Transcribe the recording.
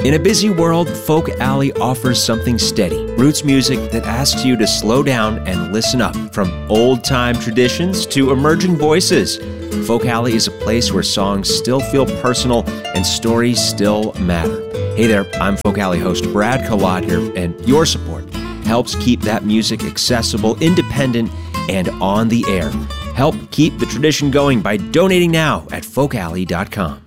In a busy world, Folk Alley offers something steady, roots music that asks you to slow down and listen up, from old-time traditions to emerging voices. Folk Alley is a place where songs still feel personal and stories still matter. Hey there, I'm Folk Alley host Brad Kalad here, and your support helps keep that music accessible, independent, and on the air. Help keep the tradition going by donating now at folkalley.com.